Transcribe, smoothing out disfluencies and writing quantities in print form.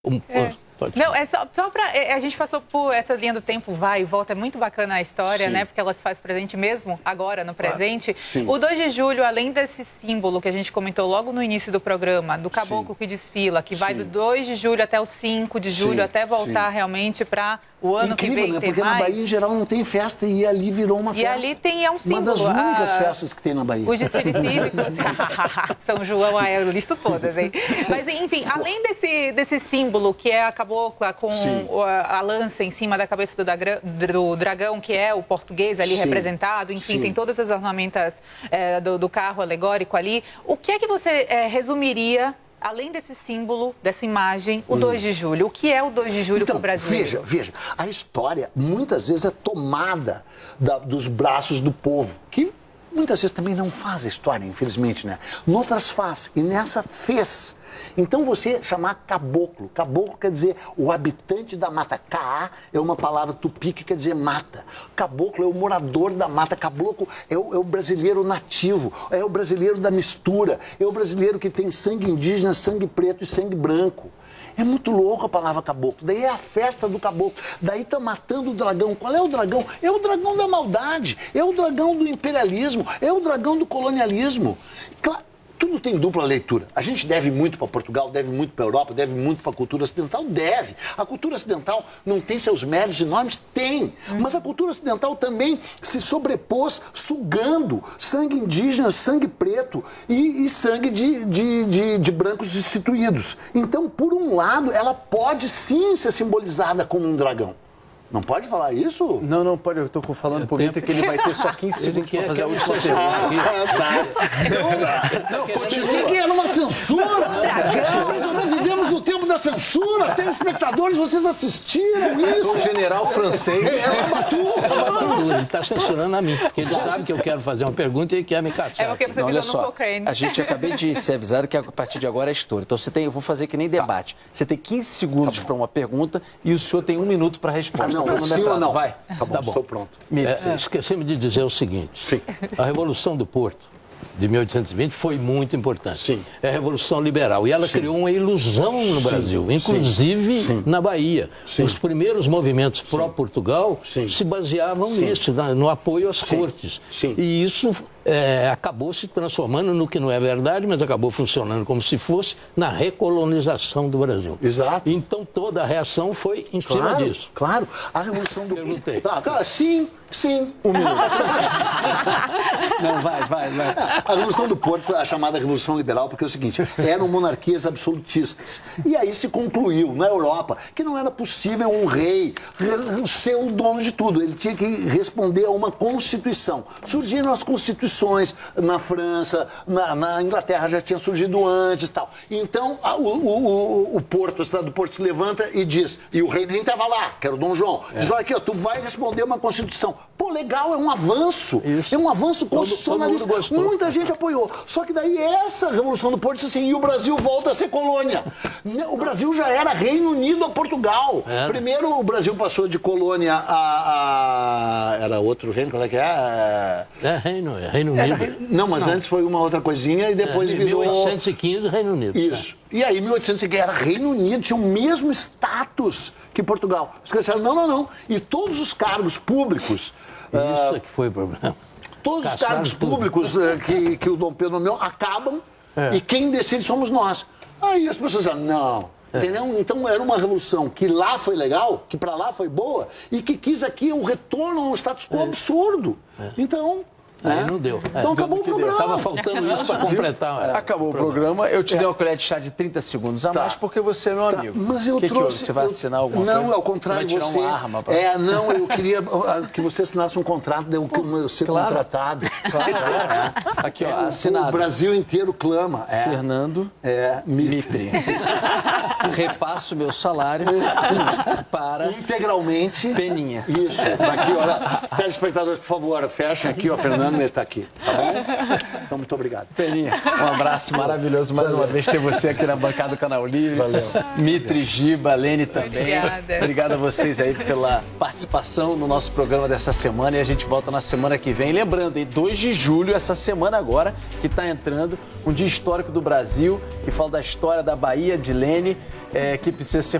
Não, é só para... A gente passou por essa linha do tempo, vai e volta, é muito bacana a história, né? Porque ela se faz presente mesmo, agora, no presente. O 2 de julho, além desse símbolo que a gente comentou logo no início do programa, do caboclo que desfila, que vai do 2 de julho até o 5 de julho, até voltar realmente para o ano que vem, né? tem Porque mais. na Bahia, em geral, não tem festa e ali virou uma festa. E ali tem, um símbolo. Uma das únicas festas que tem na Bahia. Os desfiles cívicos, São João, eu listo todas, hein? Mas, enfim, além desse símbolo que é a cabocla com a lança em cima da cabeça do dragão, que é o português ali representado, enfim, tem todas as ornamentas do carro alegórico ali. O que é que você resumiria, além desse símbolo, dessa imagem, o 2 de julho? O que é o 2 de julho para o Brasil? Veja, a história muitas vezes é tomada dos braços do povo, que muitas vezes também não faz a história, infelizmente, né? Noutras faz, e nessa fez. Então você chamar caboclo, caboclo quer dizer o habitante da mata. Caá é uma palavra tupi que quer dizer mata. Caboclo é o morador da mata. Caboclo é o brasileiro nativo, é o brasileiro da mistura, é o brasileiro que tem sangue indígena, sangue preto e sangue branco. É muito louco a palavra caboclo. Daí é a festa do caboclo. Daí tá matando o dragão. Qual é o dragão? É o dragão da maldade. É o dragão do imperialismo. É o dragão do colonialismo. Tudo tem dupla leitura. A gente deve muito para Portugal, deve muito para a Europa, deve muito para a cultura ocidental? Deve. A cultura ocidental não tem seus méritos enormes? Tem. Mas a cultura ocidental também se sobrepôs sugando sangue indígena, sangue preto e sangue de brancos destituídos. Então, por um lado, ela pode sim ser simbolizada como um dragão. Não pode falar isso? Não pode. Eu estou falando por dentro que ele vai ter só 15 segundos para fazer a última pergunta. Dizem que era uma censura. Nós sobrevivemos no tempo da censura. Tem espectadores, vocês assistiram isso. Sou um general francês. Ele está censurando a mim, porque ele sabe que eu quero fazer uma pergunta e ele quer me caçar. É porque você olha pisou no só, Cochrane. a gente acabei de ser avisado que a partir de agora é história. Então eu vou fazer que nem debate. Você tem 15 segundos para uma pergunta e o senhor tem 1 minuto para responder. Sim ou não? Vai. Tá bom, estou pronto. Esquecemos de dizer o seguinte. A Revolução do Porto de 1820 foi muito importante. É a Revolução Liberal. E ela criou uma ilusão no Brasil, inclusive na Bahia. Os primeiros movimentos pró-Portugal se baseavam nisso, no apoio às cortes. E isso acabou se transformando no que não é verdade, mas acabou funcionando como se fosse na recolonização do Brasil. Exato. Então toda a reação foi em cima disso. Claro, a Revolução do Perguntei. Sim, 1 minuto. Não, vai. A Revolução do Porto foi a chamada Revolução Liberal, porque é o seguinte, eram monarquias absolutistas. E aí se concluiu na Europa que não era possível um rei ser o dono de tudo. Ele tinha que responder a uma Constituição. Surgiram as constituições na França, na Inglaterra já tinha surgido antes e tal. Então o Porto, a cidade do Porto se levanta e diz, e o rei nem estava lá, que era o Dom João, diz, olha aqui, ó, tu vai responder uma Constituição. Pô, legal, é um avanço. É um avanço constitucionalista. Muita gente apoiou. Só que daí essa Revolução do Porto disse assim, e o Brasil volta a ser colônia. O Brasil já era Reino Unido a Portugal. Primeiro o Brasil passou de colônia a... Era outro reino, qual é que é? Reino Unido. Não, mas antes foi uma outra coisinha e depois virou... 1815, Reino Unido. Isso. E aí, 1815, era Reino Unido, tinha o mesmo status que Portugal. Os caras disseram, não. E todos os cargos públicos... Isso é que foi o problema. Todos os cargos públicos que o Dom Pedro nomeou acabam e quem decide somos nós. Aí as pessoas dizem, não. Entendeu? Então era uma revolução que lá foi legal, que para lá foi boa e que quis aqui o retorno a um status quo absurdo. Então... Aí não deu. Então acabou o programa. Estava faltando isso para completar. Acabou o programa. Eu te dei uma colher de chá de 30 segundos a mais porque você é meu amigo. Mas eu trouxe... Você vai assinar alguma coisa? Não, ao contrário, você vai tirar uma arma pra... Não, eu queria que você assinasse um contrato de eu ser contratado. Claro. Aqui, ó, assinado. O Brasil inteiro clama. Fernando Mitre. Repasso meu salário para... Integralmente. Peninha. Isso. Aqui, olha. Telespectadores, por favor, fechem aqui, ó, Fernando está aqui, tá bom? Então, muito obrigado. Peninha, um abraço maravilhoso mais uma vez ter você aqui na bancada do Canal Livre. Valeu. Mitre, Giba, Lene também. Obrigada. Obrigado a vocês aí pela participação no nosso programa dessa semana e a gente volta na semana que vem. Lembrando, em 2 de julho, essa semana agora, que está entrando, um dia histórico do Brasil, que fala da história da Bahia, de Lene, que precisa ser